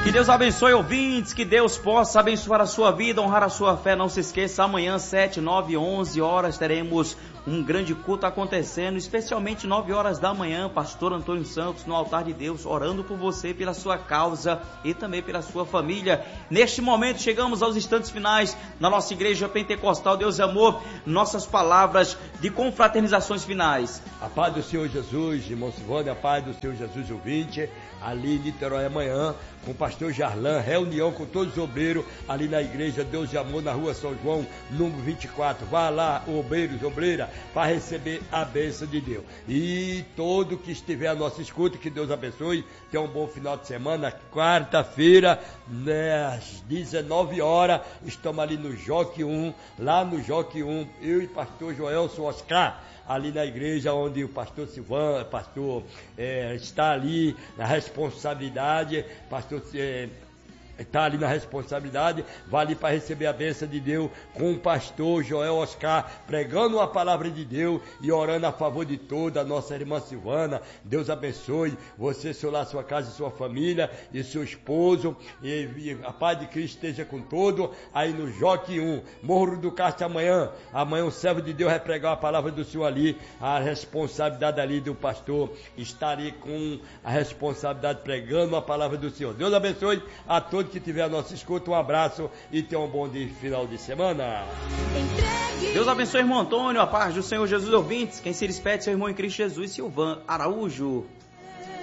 Que Deus abençoe, ouvintes, que Deus possa abençoar a sua vida, honrar a sua fé. Não se esqueça, amanhã 7, 9, 11 horas teremos um grande culto acontecendo, especialmente 9 horas da manhã, pastor Antônio Santos no altar de Deus, orando por você, pela sua causa e também pela sua família. Neste momento chegamos aos instantes finais na nossa igreja pentecostal Deus e Amor, nossas palavras de confraternizações finais. A paz do Senhor Jesus, irmão Silvânia, a paz do Senhor Jesus ouvinte, ali em Niterói amanhã, com o pastor Jarlan, reunião com todos os obreiros, ali na igreja Deus e Amor, na rua São João, número 24. Vá lá, obreiros, obreira, para receber a bênção de Deus. E todo que estiver a nossa escuta, que Deus abençoe, tenha um bom final de semana. Quarta-feira, né, às 19 horas, estamos ali no Joque 1, lá no Joque 1, eu e pastor Joelson Oscar, ali na igreja onde o pastor Silvano, está ali na responsabilidade, pastor está ali na responsabilidade, vai ali para receber a bênção de Deus com o pastor Joel Oscar, pregando a palavra de Deus e orando a favor de toda a nossa irmã Silvana. Deus abençoe você, seu lar, sua casa e sua família e seu esposo, e a paz de Cristo esteja com todo, aí no Joque 1, Morro do Castro amanhã o servo de Deus vai pregar a palavra do Senhor ali, a responsabilidade ali do pastor, estarei com a responsabilidade pregando a palavra do Senhor. Deus abençoe a todos que tiver a nossa escuta, um abraço e tenha um bom final de semana. Deus abençoe, irmão Antônio, a paz do Senhor Jesus, ouvintes. Quem se despede, seu irmão em Cristo Jesus, Silvan Araújo.